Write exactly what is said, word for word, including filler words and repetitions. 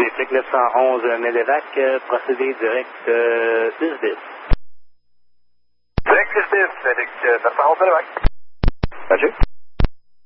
Zéflic neuf cent onze Mélévac, euh, procédé direct euh, dix dix. Direct dix dix, Luc neuf cent onze Mélévac. Roger.